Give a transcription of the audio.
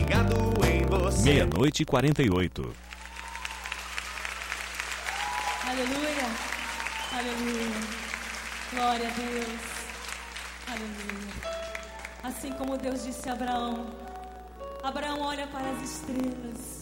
ligado em você. 00:48. Aleluia, aleluia, glória a Deus, aleluia. Assim como Deus disse a Abraão, Abraão olha para as estrelas